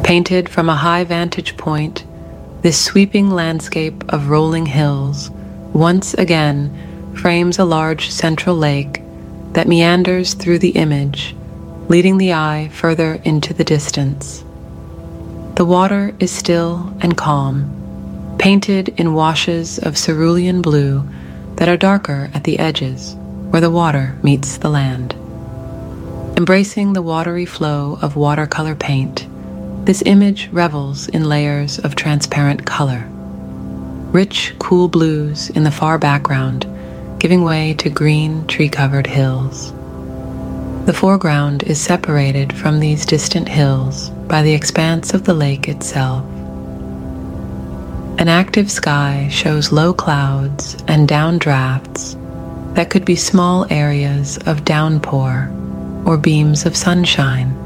Painted from a high vantage point, this sweeping landscape of rolling hills once again frames a large central lake that meanders through the image, leading the eye further into the distance. The water is still and calm, painted in washes of cerulean blue that are darker at the edges where the water meets the land. Embracing the watery flow of watercolor paint, this image revels in layers of transparent color. Rich, cool blues in the far background, giving way to green, tree-covered hills. The foreground is separated from these distant hills by the expanse of the lake itself. An active sky shows low clouds and downdrafts that could be small areas of downpour or beams of sunshine.